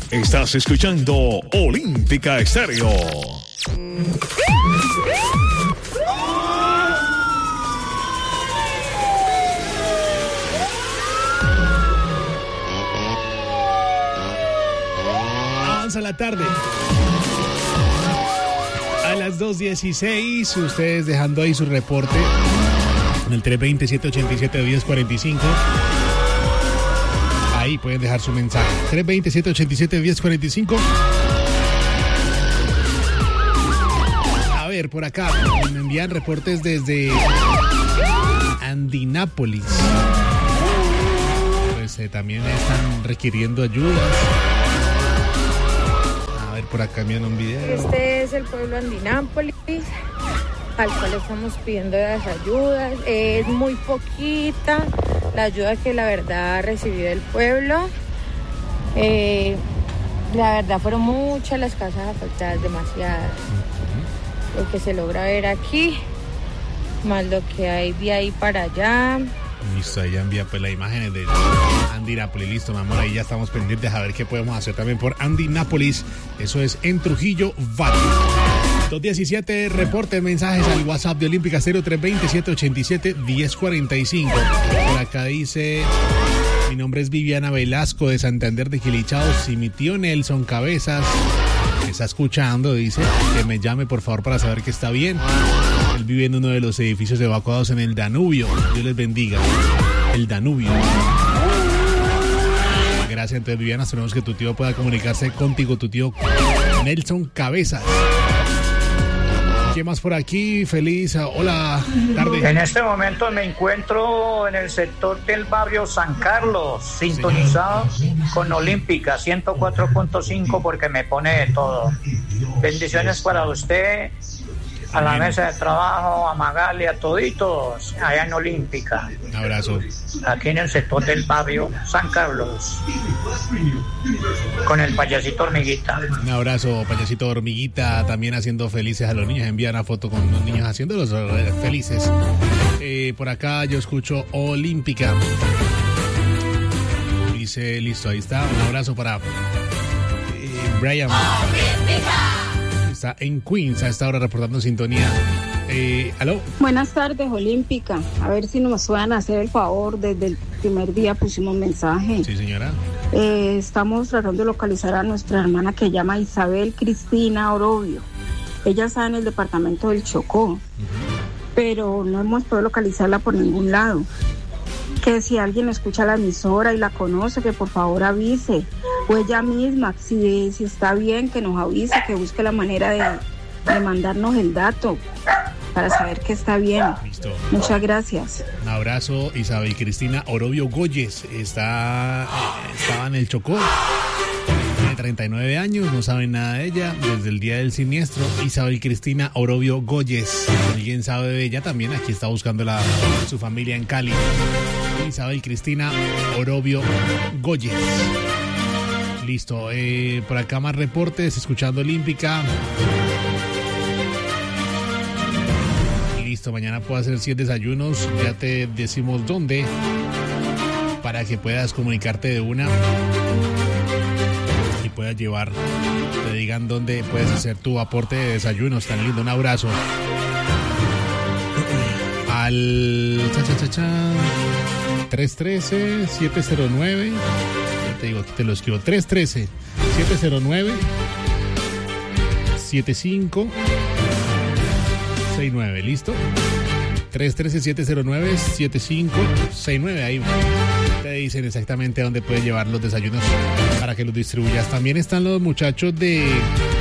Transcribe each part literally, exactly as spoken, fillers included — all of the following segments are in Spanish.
Estás escuchando Olímpica Estéreo. Avanza la tarde. A las dos dieciséis, ustedes dejando ahí su reporte en el tres veinte, siete ochenta y siete, diez cuarenta y cinco. Ahí pueden dejar su mensaje. tres veinte, siete ochenta y siete, diez cuarenta y cinco. A ver, por acá me envían reportes desde Andinápolis. Pues eh, también están requiriendo ayudas. A ver, por acá envían un video. Este es el pueblo Andinápolis, al cual estamos pidiendo las ayudas. Es muy poquita la ayuda que la verdad ha recibido el pueblo. Eh, la verdad fueron muchas las casas afectadas, demasiadas. Uh-huh. Lo que se logra ver aquí, más lo que hay de ahí para allá. Listo, ahí ya envía pues las imágenes de Andinápolis. Listo, mi amor, ahí ya estamos pendientes a ver qué podemos hacer también por Andinápolis. Eso es en Trujillo, Valle. dos diecisiete, reporte, mensajes al WhatsApp de Olímpica cero tres veinte, siete ochenta y siete, diez cuarenta y cinco. Por acá dice: mi nombre es Viviana Velasco de Santander de Quilichaos y mi tío Nelson Cabezas me está escuchando, dice que me llame por favor para saber que está bien. Él vive en uno de los edificios evacuados en el Danubio. Dios les bendiga. El Danubio. Gracias, entonces Viviana, esperemos que tu tío pueda comunicarse contigo, tu tío Nelson Cabezas. ¿Qué más por aquí? Feliz, hola, tarde. En este momento me encuentro en el sector del barrio San Carlos, sintonizado con Olímpica ciento cuatro punto cinco porque me pone de todo. Bendiciones para usted, a la mesa de trabajo, a Magali, a toditos, allá en Olímpica. Un abrazo. Aquí en el sector del barrio San Carlos, con el payasito Hormiguita. Un abrazo, payasito Hormiguita, también haciendo felices a los niños. Envía una foto con los niños haciéndolos felices. Eh, por acá yo escucho Olímpica. Dice, listo, ahí está. Un abrazo para eh, Brian. Olímpica. Está en Queens a esta hora reportando sintonía. Eh, ¿Aló? Buenas tardes, Olímpica. A ver si nos puedan hacer el favor. Desde el primer día pusimos mensaje. Sí, señora. Eh, estamos tratando de localizar a nuestra hermana que llama Isabel Cristina Orobio. Ella está en el departamento del Chocó, uh-huh. pero no hemos podido localizarla por ningún lado. Que si alguien escucha la emisora y la conoce, que por favor avise. O ella misma, si, si está bien, que nos avise, que busque la manera de, de mandarnos el dato para saber que está bien. Listo. Muchas gracias. Un abrazo, Isabel Cristina Orobio Goyes. Está, estaba en el Chocó. Tiene treinta y nueve años, no saben nada de ella desde el día del siniestro. Isabel Cristina Orobio Goyes. Si alguien sabe de ella también, aquí está buscando la, su familia en Cali. Isabel Cristina Orobio Goyes. Listo, eh, por acá más reportes, escuchando Olímpica. Listo, mañana puedo hacer cien desayunos, ya te decimos dónde, para que puedas comunicarte de una y puedas llevar, te digan dónde puedes hacer tu aporte de desayunos, tan lindo. Un abrazo. Al cha, cha, cha, cha, tres uno tres, siete cero nueve, te digo, te lo escribo, tres uno tres, siete cero nueve, siete cinco seis nueve, ¿listo? tres uno tres, siete cero nueve, siete cinco seis nueve, ahí te dicen exactamente dónde puedes llevar los desayunos para que los distribuyas. También están los muchachos de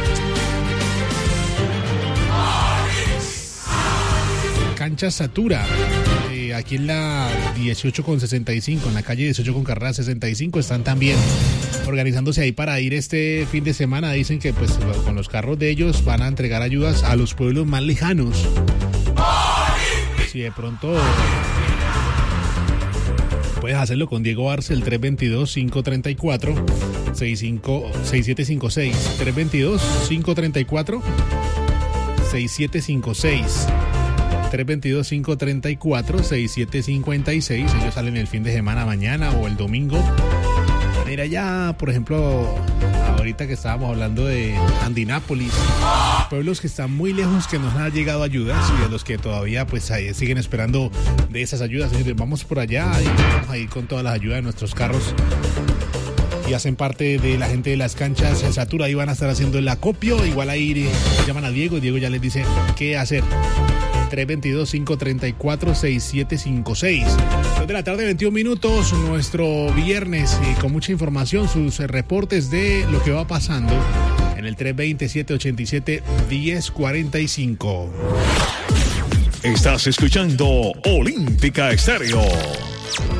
Cancha Satura, eh, aquí en la dieciocho con sesenta y cinco, en la calle dieciocho con carrera sesenta y cinco, están también organizándose ahí para ir este fin de semana. Dicen que pues con los carros de ellos van a entregar ayudas a los pueblos más lejanos. Si de pronto puedes hacerlo con Diego Arce, el tres dos dos, cinco tres cuatro, seis siete cinco seis, tres dos dos, cinco tres cuatro, seis siete cinco seis, tres dos dos, cinco tres cuatro, seis siete cinco seis. Ellos salen el fin de semana, mañana o el domingo. Van a ir allá, por ejemplo, a ahorita que estábamos hablando de Andinápolis, pueblos que están muy lejos, que nos han llegado ayudas y de los que todavía pues ahí siguen esperando de esas ayudas. Señores, vamos por allá y vamos a ir con todas las ayudas de nuestros carros. Y hacen parte de la gente de las canchas en Satura, ahí van a estar haciendo el acopio. Igual ahí eh, llaman a Diego y Diego ya les dice qué hacer. tres dos dos, cinco tres cuatro, seis siete cinco seis. dos de la tarde, veintiún minutos, nuestro viernes eh, con mucha información, sus eh, reportes de lo que va pasando en el tres dos cero, siete ocho siete, uno cero cuatro cinco. Estás escuchando Olímpica Estéreo.